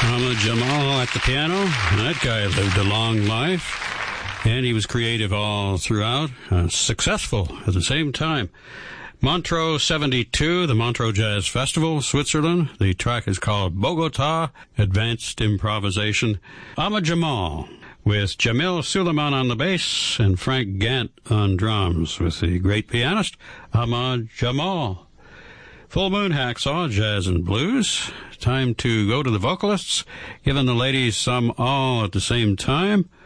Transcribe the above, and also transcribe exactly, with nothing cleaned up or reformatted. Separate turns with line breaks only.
Ahmad Jamal at the piano. That guy lived a long life, and he was creative all throughout, uh, successful at the same time. Montreux seventy-two, the Montreux Jazz Festival, Switzerland. The track is called Bogota, Advanced Improvisation. Ahmad Jamal, with Jamil Suleiman on the bass and Frank Gant on drums, with the great pianist Ahmad Jamal. Full Moon Hacksaw, Jazz and Blues. Time to go to the vocalists, giving the ladies some all at the same time.